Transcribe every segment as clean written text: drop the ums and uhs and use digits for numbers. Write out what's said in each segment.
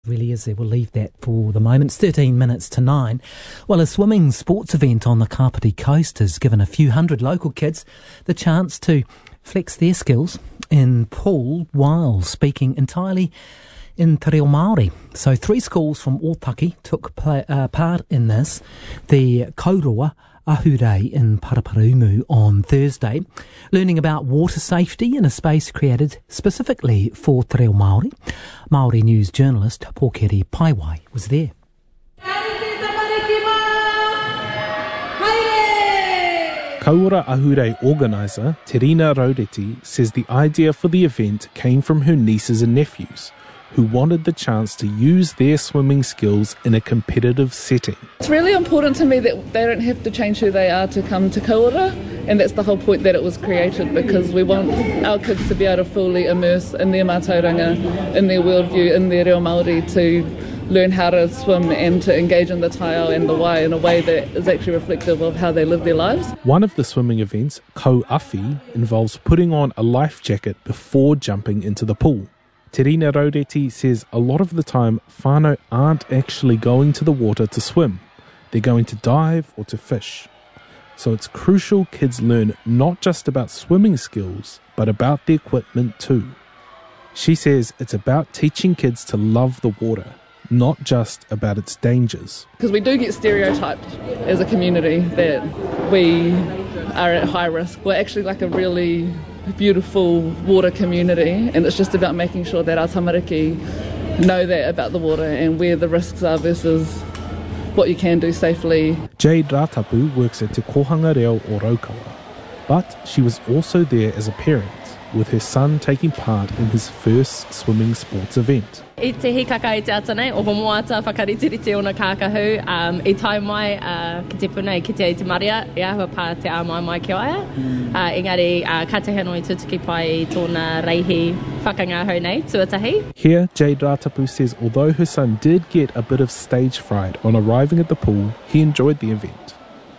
Really is there. We'll leave that for the moment. It's 13 minutes to 9. Well, a swimming sports event on the Kapiti coast has given a few hundred local kids the chance to flex their skills in pool while speaking entirely in te reo Māori. So 3 schools from Otaki took part in this. The Kaurua Ahurei in Paraparaumu on Thursday, learning about water safety in a space created specifically for te reo Māori. Māori News journalist Pōkeri Paiwai was there. Kaurua Ahurei organiser Terina Raureti says the idea for the event came from her nieces and nephews, who wanted the chance to use their swimming skills in a competitive setting. It's really important to me that they don't have to change who they are to come to Kaurua, and that's the whole point that it was created, because we want our kids to be able to fully immerse in their mātauranga, in their worldview, in their reo Māori, to learn how to swim and to engage in the taiao and the wai in a way that is actually reflective of how they live their lives. One of the swimming events, Kau Awhi, involves putting on a life jacket before jumping into the pool. Terina Raureti says a lot of the time whānau aren't actually going to the water to swim. They're going to dive or to fish. So it's crucial kids learn not just about swimming skills, but about the equipment too. She says it's about teaching kids to love the water, not just about its dangers. Because we do get stereotyped as a community that we are at high risk. We're actually like a really beautiful water community, and it's just about making sure that our tamariki know that about the water and where the risks are versus what you can do safely. Jade Ratapu works at Te Kohanga Reo o Raukawa, but she was also there as a parent, with her son taking part in his first swimming sports event. I te hikaka i te atanei, o homoata whakaritiriti o na kākahu, I tai mai ki te punei ki te maria, I ahua pā te āmai mai ki aia. Engari, ka te hanoi tutuki pai tōna reihi whakangahau nei, tuatahi. Here, Jade Ratapu says although her son did get a bit of stage fright on arriving at the pool, he enjoyed the event.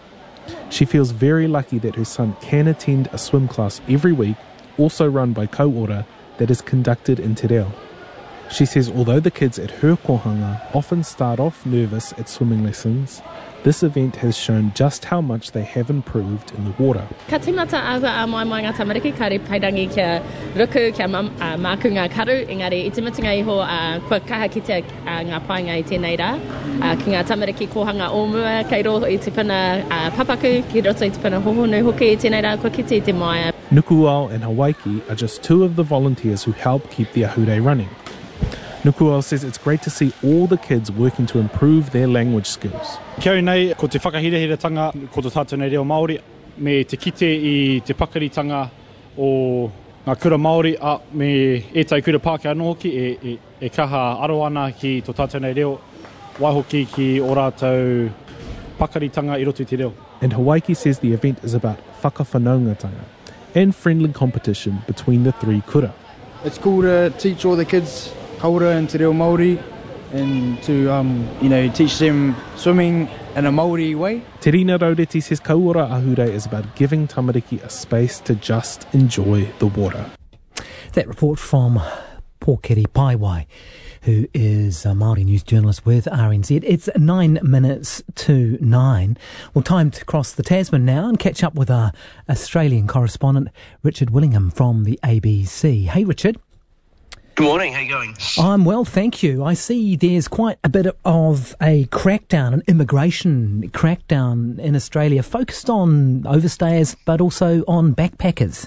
She feels very lucky that her son can attend a swim class every week, also run by Kauora, that is conducted in te reo. She says although the kids at her kohanga often start off nervous at swimming lessons, this event has shown just how much they have improved in the water. Ka tingata awa a mai mai ngā tamariki, kare pairangi kia ruku, kia māku ngā karu, engari i te mitinga iho kua kaha ki te ngā painga i tēnei rā. Ki ngā tamariki kohanga o mua, kei roho i te pina papaku, ki roto i te pina hohonu hoki i tēnei rā, kua kite i te maia. Nukuao and Hawaiki are just 2 of the volunteers who help keep the Ahurei running. Nukuao says it's great to see all the kids working to improve their language skills. Kia ora nei, ko te whakahirehiretanga ko te tātou nei reo Māori, me te kite i te pakaritanga o ngā kura Māori, me ētai kura Pākehā anō hoki, e kaha aro ana ki tō tātou nei reo, waihoki ki o rātou pakaritanga I roto I te reo. And Hawaiki says the event is about whakawhanaungatanga and friendly competition between the 3 kura. It's cool to teach all the kids kaura and te reo Māori, and to teach them swimming in a Māori way. Terina Raureti says Kaurua Ahurei is about giving tamariki a space to just enjoy the water. That report from Pōkeri Paiwai, who is a Māori News journalist with RNZ. It's 9 minutes to 9. Well, time to cross the Tasman now and catch up with our Australian correspondent, Richard Willingham from the ABC. Hey, Richard. Good morning, how are you going? I'm well, thank you. I see there's quite a bit of a crackdown, an immigration crackdown in Australia, focused on overstayers but also on backpackers.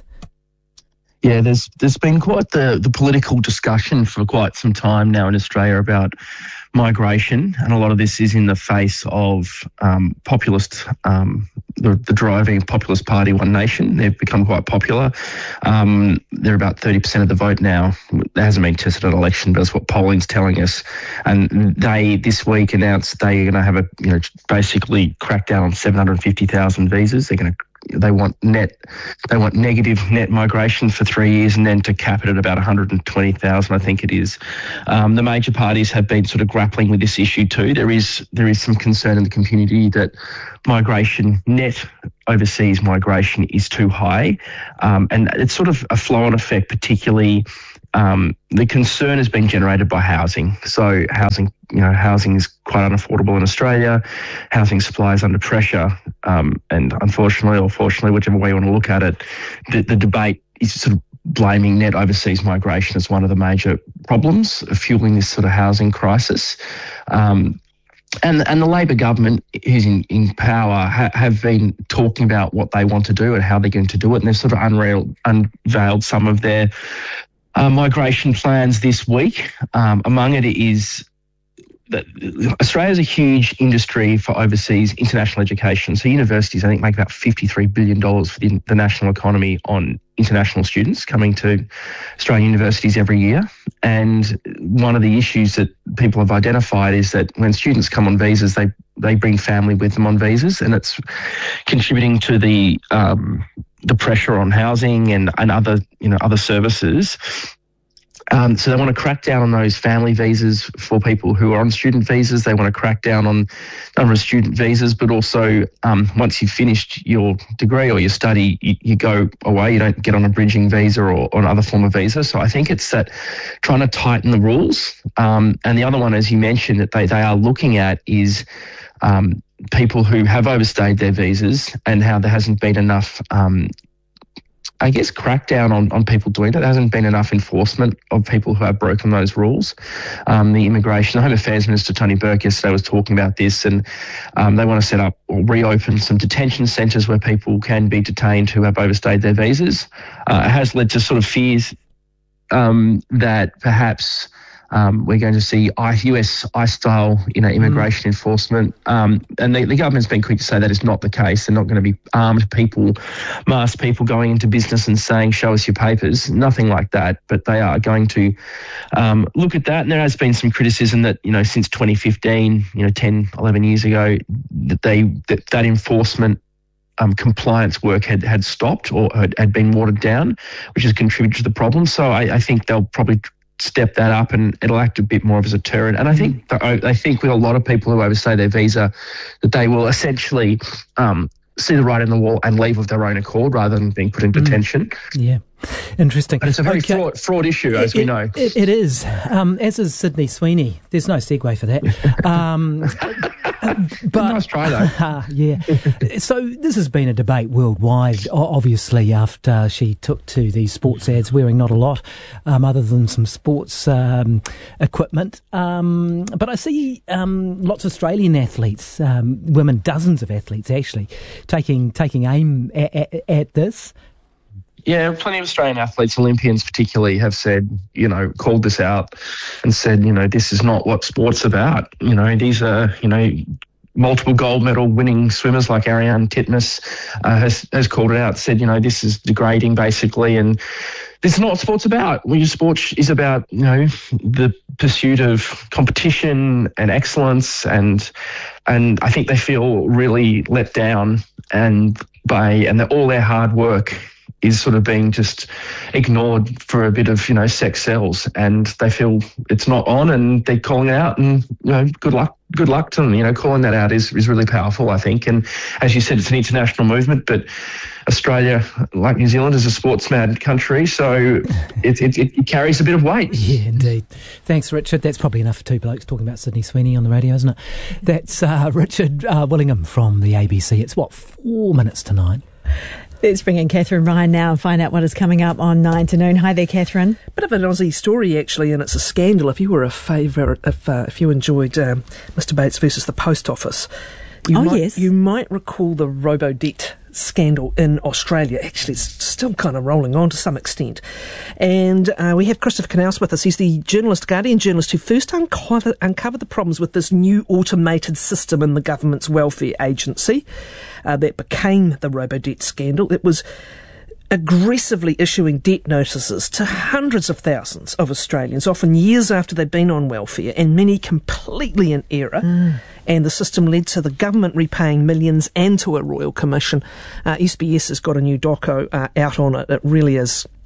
Yeah, there's been quite the political discussion for quite some time now in Australia about migration, and a lot of this is in the face of populist, the driving populist party One Nation. They've become quite popular. They're about 30% of the vote now. It hasn't been tested at election, but that's what polling's telling us. And they this week announced they're going to have basically crack down on 750,000 visas. They want negative net migration for 3 years, and then to cap it at about 120,000, I think it is. The major parties have been sort of grappling with this issue too. There is some concern in the community that net overseas migration is too high, and it's sort of a flow-on effect, particularly the concern has been generated by housing. So housing is quite unaffordable in Australia. Housing supply is under pressure, and unfortunately or fortunately, whichever way you want to look at it, the debate is sort of blaming net overseas migration as one of the major problems fueling this sort of housing crisis. And the Labor government, who's in power, have been talking about what they want to do and how they're going to do it, and they've sort of unveiled some of their migration plans this week. Among it is that Australia is a huge industry for overseas international education. So universities, I think, make about $53 billion for the national economy on international students coming to Australian universities every year. And one of the issues that people have identified is that when students come on visas, they bring family with them on visas, and it's contributing to the pressure on housing and other services. So they want to crack down on those family visas for people who are on student visas. They want to crack down on number of student visas, but also once you've finished your degree or your study, you go away. You don't get on a bridging visa or another form of visa. So I think it's that trying to tighten the rules. And the other one, as you mentioned, that they are looking at is people who have overstayed their visas and how there hasn't been enough crackdown on people doing that. There hasn't been enough enforcement of people who have broken those rules. The Home Affairs Minister, Tony Burke, yesterday was talking about this, and they want to set up or reopen some detention centres where people can be detained who have overstayed their visas. It has led to sort of fears that perhaps we're going to see US ICE-style, immigration enforcement. And the government's been quick to say that is not the case. They're not going to be armed people, masked people going into business and saying, show us your papers. Nothing like that. But they are going to look at that. And there has been some criticism that, since 2015, 10, 11 years ago, that enforcement compliance work had stopped or had been watered down, which has contributed to the problem. So I think they'll probably step that up, and it'll act a bit more of as a deterrent. And I think with a lot of people who overstay their visa, that they will essentially see the writing on the wall and leave of their own accord rather than being put in detention. Yeah, interesting. But it's a very fraud issue, as we know. It is, as is Sydney Sweeney. There's no segue for that. But nice try, though. Yeah. So this has been a debate worldwide, obviously, after she took to these sports ads wearing not a lot other than some sports equipment. But I see lots of Australian athletes, women, dozens of athletes actually, taking aim at this. Yeah, plenty of Australian athletes, Olympians particularly, have said, called this out and said, this is not what sport's about. These are, multiple gold medal winning swimmers like Ariarne Titmus has called it out, said, this is degrading basically, and this is not what sport's about. Sport is about, the pursuit of competition and excellence, and I think they feel really let down and all their hard work is sort of being just ignored for a bit of, sex sells, and they feel it's not on, and they're calling it out, and, good luck to them. Calling that out is really powerful, I think. And as you said, it's an international movement, but Australia, like New Zealand, is a sports-mad country, so it carries a bit of weight. Yeah, indeed. Thanks, Richard. That's probably enough for two blokes talking about Sydney Sweeney on the radio, isn't it? That's Richard Willingham from the ABC. It's 4 minutes to 9. Let's bring in Catherine Ryan now and find out what is coming up on 9 to Noon. Hi there, Catherine. Bit of an Aussie story, actually, and it's a scandal. If you were a favourite, if you enjoyed Mr Bates versus the Post Office, you might recall the Robodebt scandal in Australia. Actually, it's still kind of rolling on to some extent. And we have Christopher Knaus with us. He's the Guardian journalist who first uncovered the problems with this new automated system in the government's welfare agency that became the Robodebt scandal. It was aggressively issuing debt notices to hundreds of thousands of Australians, often years after they'd been on welfare, and many completely in error. And the system led to the government repaying millions and to a royal commission. SBS has got a new doco out on it. It really is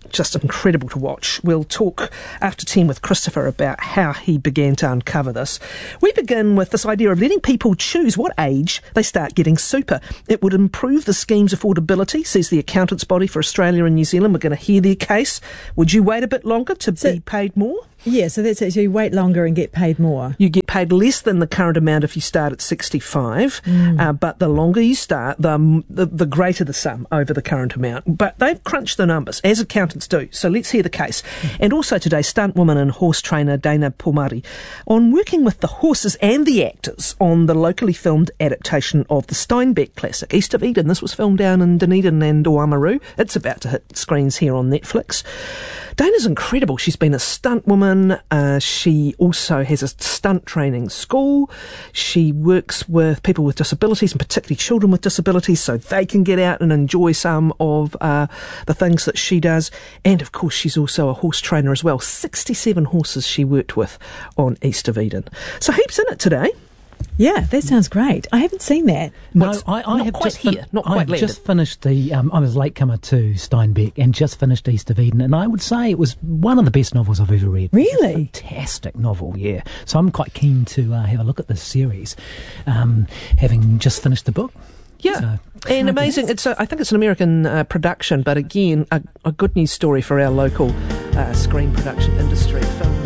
just incredible to watch. We'll talk after 10 with Christopher about how he began to uncover this. We begin with this idea of letting people choose what age they start getting super. It would improve the scheme's affordability, says the accountants body for Australia and New Zealand. We're going to hear their case. Would you wait a bit longer to be paid more? Yeah, so that's it. So you wait longer and get paid more. You get paid less than the current amount if you start at 65, but the longer you start, the greater the sum over the current amount. But they've crunched the numbers, as accountants do. So let's hear the case. And also today, stuntwoman and horse trainer Dana Pomari on working with the horses and the actors on the locally filmed adaptation of the Steinbeck classic, East of Eden. This was filmed down in Dunedin and Oamaru. It's about to hit screens here on Netflix. Dana's incredible. She's been a stuntwoman. She also has a stunt training school. She works with people with disabilities, and particularly children with disabilities, so they can get out and enjoy some of the things that she does. And, of course, she's also a horse trainer as well. 67 horses she worked with on East of Eden. So heaps in it today. Yeah, that sounds great. I haven't seen that. No, I have just finished the. I was a latecomer to Steinbeck and just finished East of Eden, and I would say it was one of the best novels I've ever read. Really? Fantastic novel, yeah. So I'm quite keen to have a look at this series, having just finished the book. Yeah, so, and amazing. I think it's an American production, but again, a good news story for our local screen production industry. Film